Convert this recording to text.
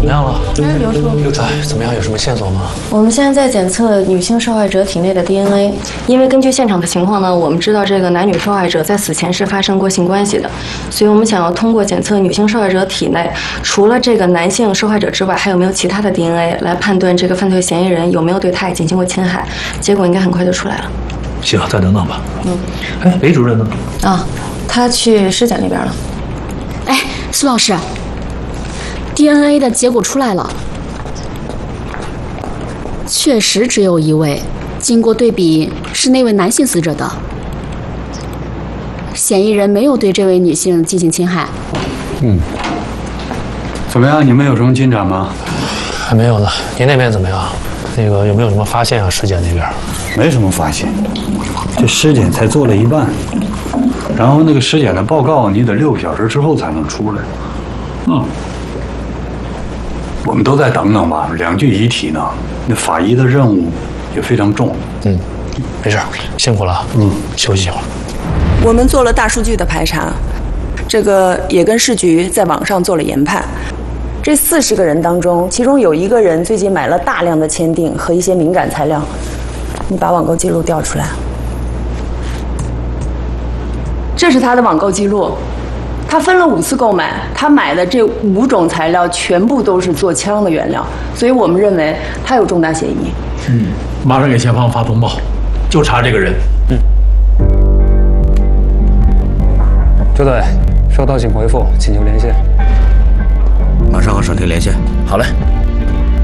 怎么样了？ 哎，刘叔， 怎么样？有什么线索吗？ 我们现在在检测女性受害者体内的 DNA， 因为根据现场的情况呢，我们知道这个男女受害者在死前是发生过性关系的，所以我们想要通过检测女性受害者体内除了这个男性受害者之外，还有没有其他的 DNA 来判断这个犯罪嫌疑人有没有对她也进行过侵害。结果应该很快就出来了。 行，再等等吧。哎，雷主任呢？ 啊，他去尸检那边了。 哎，苏老师 ，DNA 的结果出来了，确实只有一位，经过对比是那位男性死者的，嫌疑人没有对这位女性进行侵害。 怎么样？你们有什么进展吗？ 还没有呢。您那边怎么样？那个有没有什么发现啊？尸检那边没什么发现，这尸检才做了一半，然后那个尸检的报告你得6个小时之后才能出来。我们都再等等吧。2具遗体呢，那法医的任务也非常重。 没事，辛苦了。休息一会儿。 我们做了大数据的排查，这个也跟市局在网上做了研判。这40个人当中，其中有1个人最近买了大量的签订和一些敏感材料。你把网购记录调出来。这是他的网购记录，他分了5次购买，他买的这5种材料全部都是做枪的原料，所以我们认为他有重大嫌疑。 马上给前方发通报，就查这个人。 支队，收到请回复，请求连线。 马上和省厅连线。 好嘞。